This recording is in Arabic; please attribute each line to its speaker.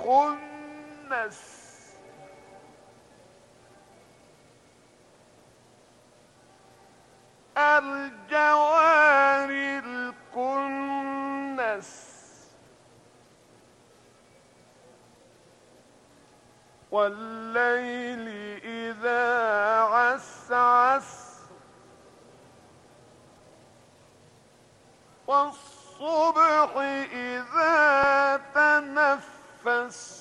Speaker 1: الخنس الجوار الكنس والليل إذا عسعس والصبح إذا تنفس